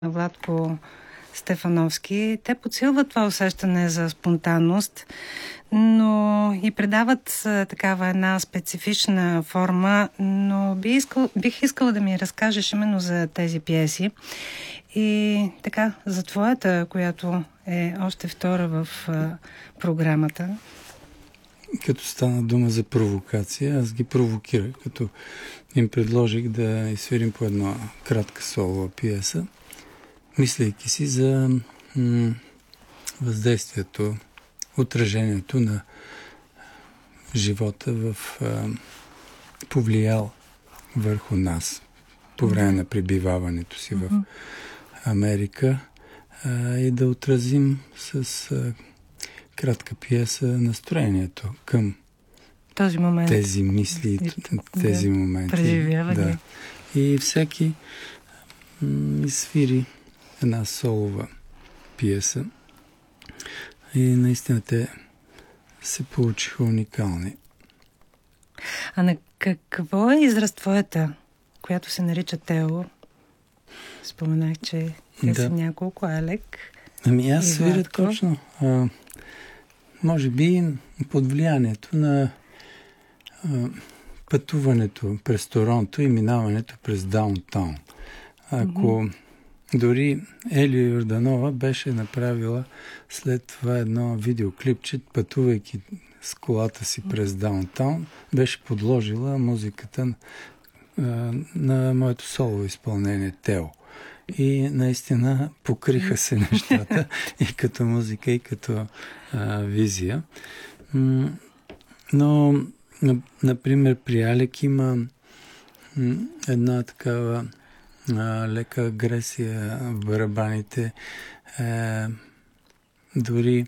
Владко Стефановски. Те подсилват това усещане за спонтанност, но и предават такава една специфична форма, но бих искала да ми разкажеш именно за тези пиеси и така за твоята, която е още втора в програмата. Като стана дума за провокация, аз ги провокирах, като им предложих да изсвирим по една кратка солова пиеса, мислейки си за въздействието, отражението на живота повлиял върху нас по време на пребиваването си в Америка и да отразим с кратка пиеса настроението към този момент, тези мисли, тези моменти. Преживяване. Да. И всеки свири една солова пиеса и наистина те се получиха уникални. А на какво е израз твоята, която се нарича Тео? Споменах, че те са няколко, Алек. Ами аз свиря точно. Може би под влиянието на пътуването през Торонто и минаването през Даунтаун. Ако дори Елия Йорданова беше направила след това едно видеоклипче, пътувайки с колата си през Даунтаун, беше подложила музиката на моето солово изпълнение Тео. И наистина покриха се нещата и като музика, и като визия. Но, например, при Алек има една такава лека агресия в барабаните. Дори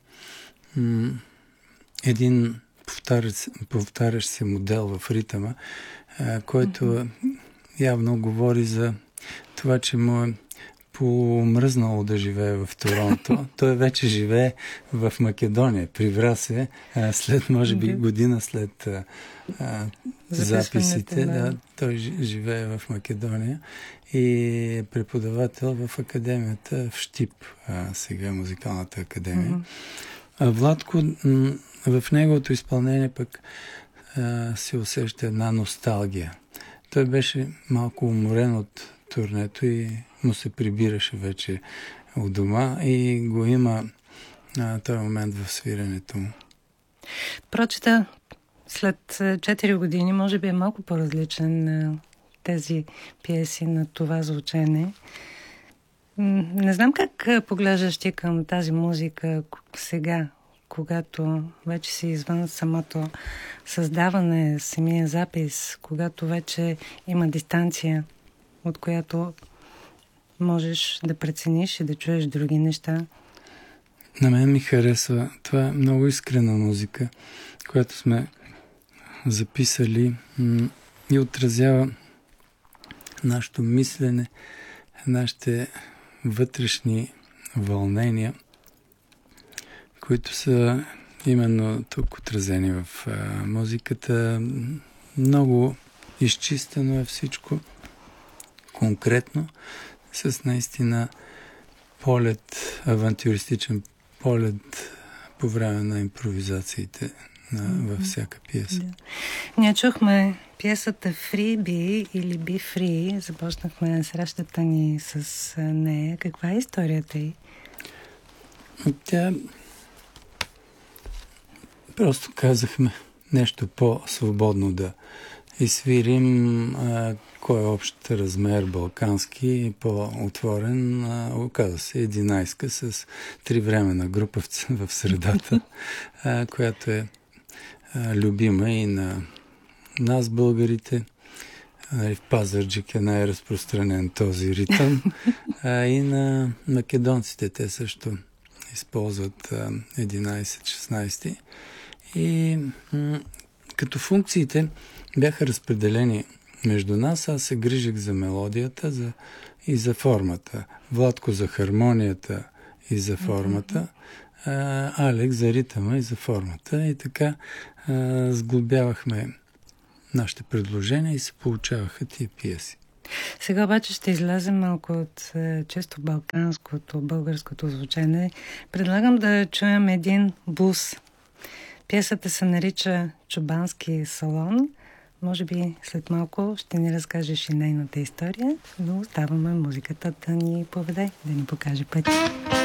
един повтарящ се модел в ритъма, който явно говори за това, че му е помръзнало да живее в Торонто. Той вече живее в Македония. Прибра се след, може би, година след записите. Да, той живее в Македония и е преподавател в академията в Щип, сега музикалната академия. А Владко, в неговото изпълнение пък се усеща една носталгия. Той беше малко уморен от турнето и му се прибираше вече у дома и го има този момент в свирането му. Прочета, след 4 години може би е малко по-различен на тези пиеси, на това звучене. Не знам как поглеждаш ти към тази музика сега, когато вече си извън самото създаване, самия запис, когато вече има дистанция, от която можеш да прецениш и да чуеш други неща. На мен ми харесва. Това е много искрена музика, която сме записали и отразява нашето мислене, нашите вътрешни вълнения, които са именно тук отразени в музиката. Много изчистено е всичко, конкретно, с наистина полет, авантюристичен полет по време на импровизациите във всяка пиеса. Да. Ние чухме пиесата Free Be или Be Free. Започнахме срещата ни с нея. Каква е историята й? Тя просто казахме нещо по-свободно да изсвирим, кой е общ размер балкански, по-отворен. Оказа се 11-ка с 3 времена група в средата, която е любима и на нас, българите. В Пазарджик е най-разпространен този ритъм. И на македонците те също използват 11-16. И като функциите бяха разпределени между нас, аз се грижих за мелодията и за формата. Владко за хармонията и за формата, Алек за ритъма и за формата. И така сглобявахме нашите предложения и се получаваха тия пиеси. Сега обаче ще излезем малко от чисто балканското, българското звучене. Предлагам да чуем един блуз. Пиесата се нарича Чубански салон. Може би след малко ще ни разкажеш и нейната история, но оставаме музиката да ни поведе, да ни покаже пътя.